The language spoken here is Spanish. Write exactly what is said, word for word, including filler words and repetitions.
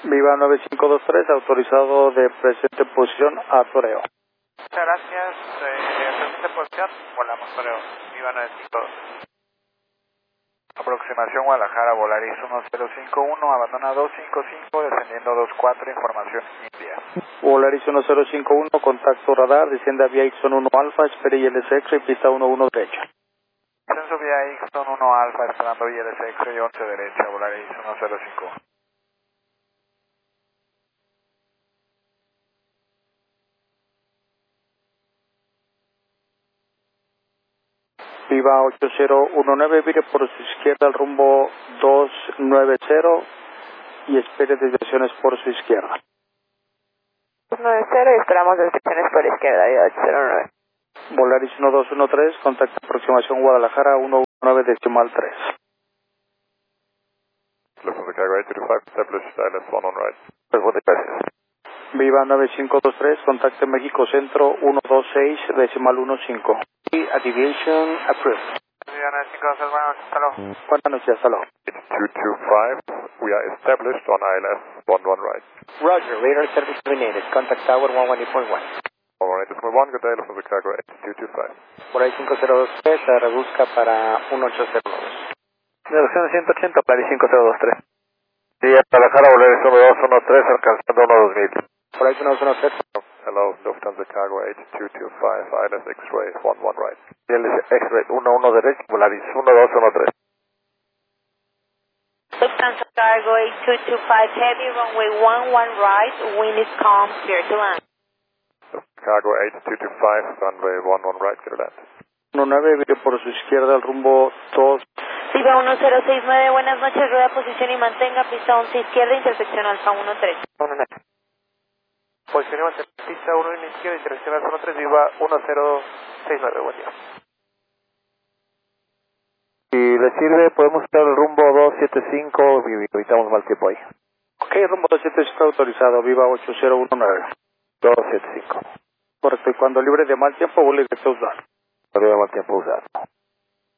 Viva nueve cinco dos tres, autorizado de presente posición a Toreo. Muchas gracias, eh, presente posición, volamos Toreo, Viva nueve cinco dos. Aproximación Guadalajara, Volaris uno cero cinco uno, abandona dos cinco cinco, descendiendo dos cuatro, información India. Volaris uno cero cinco uno, contacto radar, desciende a vía Ixon uno Alfa, espere I L S X y pista uno uno derecha. Ascenso vía Ixon uno Alfa, esperando I L S X y once derecha, Volaris uno cero cinco uno. Viva ocho cero uno nueve, vire por su izquierda al rumbo dos nueve cero y espere desviaciones por su izquierda. dos nueve cero y esperamos desviaciones por izquierda, Viva ocho cero nueve. Volaris uno dos uno tres, contacto aproximación Guadalajara uno uno nueve decimal tres. Listen to Chicago eight two two five, established I L S one on right. Gracias. Viva nueve cinco dos tres, contacte México Centro uno dos seis decimal uno cinco. Aviation approved. Viva nueve cinco dos, buenas noches, hasta luego. Buenas noches, hasta luego. eight two two five, we are established on I L S one one right. Roger, radar service terminated. Contact tower one one eight point one. Alright, it's one, good day, listen to Chicago eight two two five. Por ahí cinco cero dos tres, se reduzca para uno ocho cero dos. Reducción ciento ochenta, Pari cinco cero dos tres. Sí, Guadalajara, Volaris uno dos uno tres, alcanzando uno dos mil. Por ahí uno uno cero. Hello, Lufthansa Cargo eight two two five, I L S X-ray one one right. I L S X-ray uno uno derecho, Volaris uno dos uno tres. Lufthansa Cargo eight two two five, heavy runway one one right, wind is calm, clear to land. Cargo eight two two five, runway one one right, clear to land. uno nueve, vire por su izquierda al rumbo dos. Viva uno cero seis nueve, buenas noches, rueda posición y mantenga pista once izquierda, intersección Alfa uno tres. Posición y mantenga pista uno en izquierda, intersección Alfa uno tres, Viva uno cero seis nueve, buen día. Si le sirve, podemos estar el rumbo dos siete cinco y evitamos mal tiempo ahí. Ok, rumbo dos siete cinco autorizado, Viva ocho cero uno nueve. dos siete cinco. Correcto, y cuando libre de mal tiempo, vuelve a usar. No le mal tiempo usar.